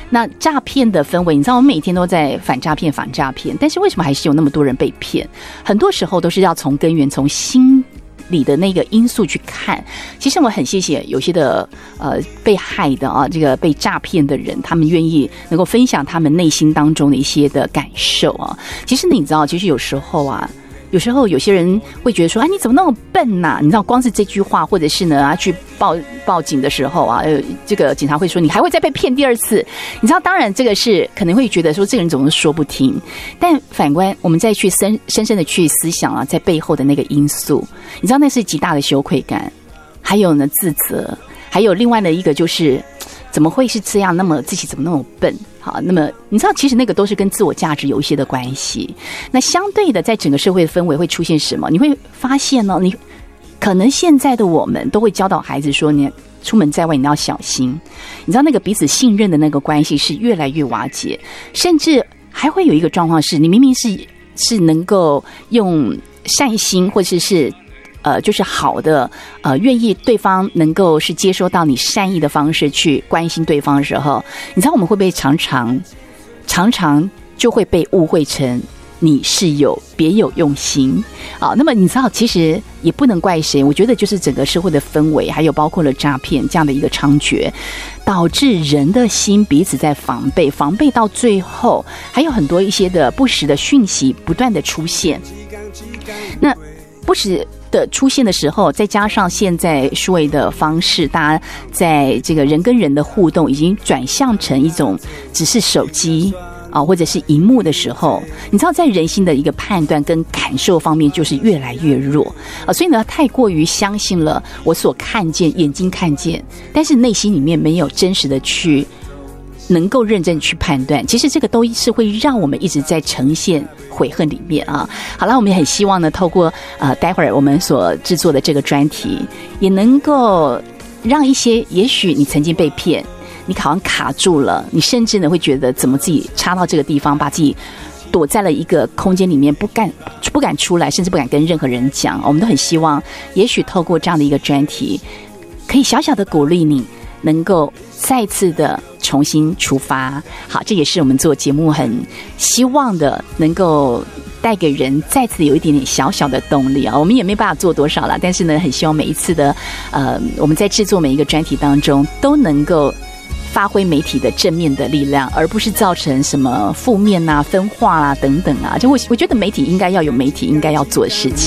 那诈骗的氛围，你知道我们每天都在反诈骗，但是为什么还是有那么多人被骗？很多时候都是要从根源，从心里的那个因素去看。其实我很谢谢有些的被害的啊，这个被诈骗的人，他们愿意能够分享他们内心当中的一些的感受啊。其实你知道，其实有时候有些人会觉得说，哎，你怎么那么笨啊？你知道，光是这句话，或者是呢，去报警的时候啊，这个警察会说你还会再被骗第二次。你知道，当然这个是可能会觉得说这个人怎么说不听，但反观我们再去深深的去思想啊，在背后的那个因素，你知道那是极大的羞愧感，还有呢自责，还有另外的一个就是怎么会是这样？那么自己怎么那么笨？好，那么你知道，其实那个都是跟自我价值有一些的关系。那相对的，在整个社会的氛围会出现什么？你会发现呢，你可能现在的我们都会教导孩子说，你出门在外你要小心。你知道那个彼此信任的那个关系是越来越瓦解，甚至还会有一个状况是，你明明是能够用善心或者是就是好的愿意对方能够是接收到你善意的方式去关心对方的时候，你知道我们会不会常常就会被误会成你是别有用心啊？那么你知道，其实也不能怪谁，我觉得就是整个社会的氛围，还有包括了诈骗这样的一个猖獗，导致人的心彼此在防备到最后，还有很多一些的不实的讯息不断的出现。那不实的出现的时候，再加上现在数位的方式，大家在这个人跟人的互动已经转向成一种只是手机或者是荧幕的时候，你知道在人心的一个判断跟感受方面就是越来越弱所以呢，太过于相信了我所看见，眼睛看见，但是内心里面没有真实的去能够认真去判断，其实这个都是会让我们一直在呈现悔恨里面啊。好了，我们也很希望呢，透过待会儿我们所制作的这个专题，也能够让一些也许你曾经被骗，你好像卡住了，你甚至呢会觉得怎么自己插到这个地方，把自己躲在了一个空间里面，不敢出来，甚至不敢跟任何人讲。我们都很希望，也许透过这样的一个专题，可以小小的鼓励你，能够再次的重新出发。好，这也是我们做节目很希望的，能够带给人再次有一点点小小的动力啊。我们也没办法做多少了，但是呢，很希望每一次的我们在制作每一个专题当中，都能够发挥媒体的正面的力量，而不是造成什么负面啊、分化啊等等啊。就我觉得媒体应该要有媒体应该要做的事情。